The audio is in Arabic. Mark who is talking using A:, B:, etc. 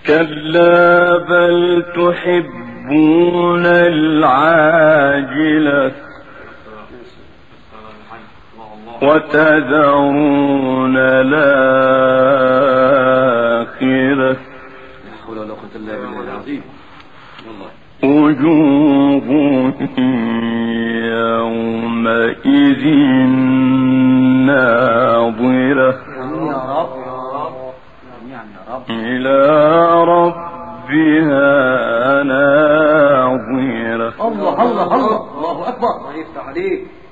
A: كلا بل تحبون العاجلة وتذرون الآخرة وجوه يومئذ ناظرة إلى ربها ناظرة.
B: الله الله الله، الله أكبر.